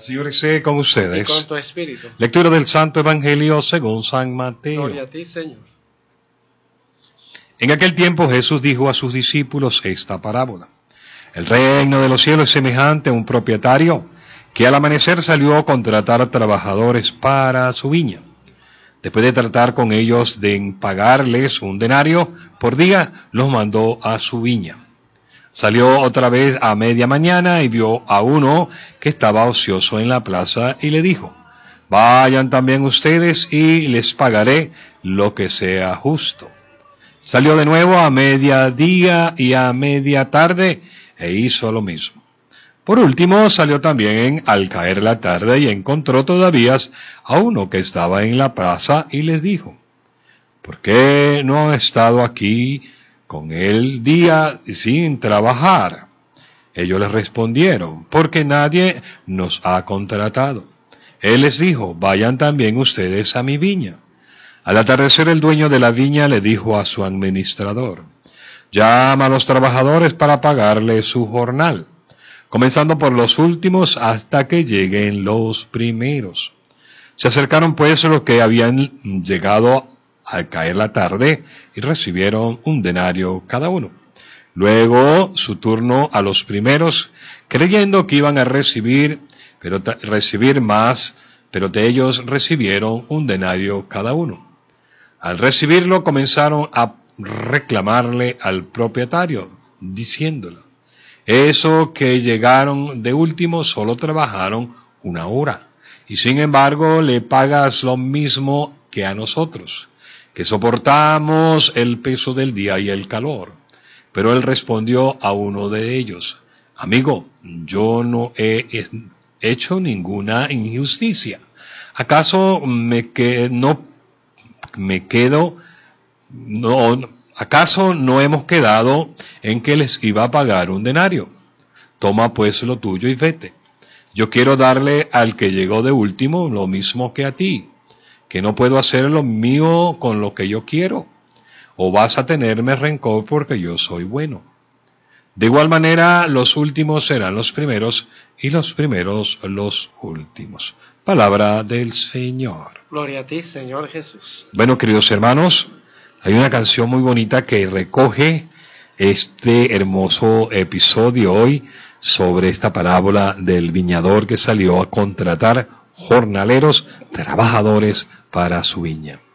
Señor esté con y ustedes. con tu espíritu. Lectura del Santo Evangelio según San Mateo. Gloria a ti, Señor. En aquel tiempo Jesús dijo a sus discípulos esta parábola. El reino de los cielos es semejante a un propietario que al amanecer salió a contratar trabajadores para su viña. Después de tratar con ellos de pagarles un denario por día, los mandó a su viña. Salió otra vez a media mañana y vio a uno que estaba ocioso en la plaza y le dijo: vayan también ustedes y les pagaré lo que sea justo. Salió de nuevo a mediodía y a media tarde e hizo lo mismo. Por último salió también al caer la tarde y encontró todavía a uno que estaba en la plaza y les dijo: ¿por qué no han estado aquí con el día sin trabajar? Ellos les respondieron: porque nadie nos ha contratado. Él les dijo: vayan también ustedes a mi viña. Al atardecer el dueño de la viña le dijo a su administrador: llama a los trabajadores para pagarles su jornal, comenzando por los últimos hasta que lleguen los primeros. Se acercaron pues los que habían llegado al caer la tarde y recibieron un denario cada uno. Luego su turno a los primeros, creyendo que iban a recibir más, pero de ellos recibieron un denario cada uno. Al recibirlo comenzaron a reclamarle al propietario, diciéndole: eso que llegaron de último solo trabajaron 1 hora, y sin embargo le pagas lo mismo que a nosotros, que soportamos el peso del día y el calor. Pero él respondió a uno de ellos: amigo, yo no he hecho ninguna injusticia. ¿Acaso ¿acaso no hemos quedado en que les iba a pagar un denario? Toma pues lo tuyo y vete. Yo quiero darle al que llegó de último lo mismo que a ti, que no puedo hacer lo mío con lo que yo quiero. ¿O vas a tenerme rencor porque yo soy bueno? De igual manera, los últimos serán los primeros y los primeros los últimos. Palabra del Señor. Gloria a ti, Señor Jesús. Bueno, queridos hermanos, hay una canción muy bonita que recoge este hermoso episodio hoy sobre esta parábola del viñador que salió a contratar jornaleros, trabajadores para su viña.